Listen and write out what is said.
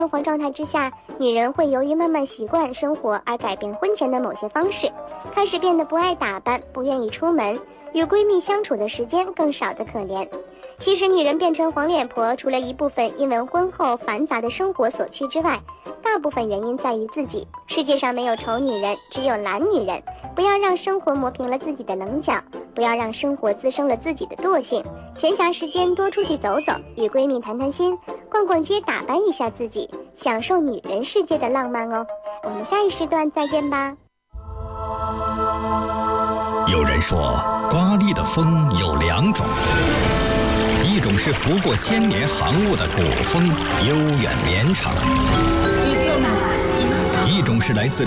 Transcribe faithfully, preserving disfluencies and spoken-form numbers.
生活状态之下，女人会由于慢慢习惯生活而改变婚前的某些方式，开始变得不爱打扮，不愿意出门，与闺蜜相处的时间更少得可怜。其实女人变成黄脸婆，除了一部分因为婚后繁杂的生活所趋之外，大部分原因在于自己。世界上没有丑女人，只有懒女人。不要让生活磨平了自己的棱角，不要让生活滋生了自己的惰性。闲暇时间多出去走走，与闺蜜谈谈心，逛逛街，打扮一下自己，享受女人世界的浪漫哦。我们下一时段再见吧。 有人说，刮砺的风有两种，一种是拂过千年航雾的古风，悠远绵长；一种是来自